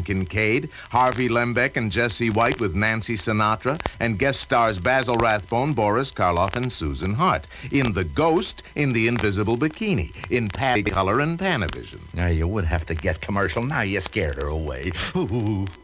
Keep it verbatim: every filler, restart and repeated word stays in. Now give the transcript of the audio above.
William Kincaid, Harvey Lembeck and Jesse White with Nancy Sinatra, and guest stars Basil Rathbone, Boris Karloff, and Susan Hart. In The Ghost, in The Invisible Bikini, in Patty Color and Panavision. Now, you would have to get commercial. Now you scared her away. Ooh.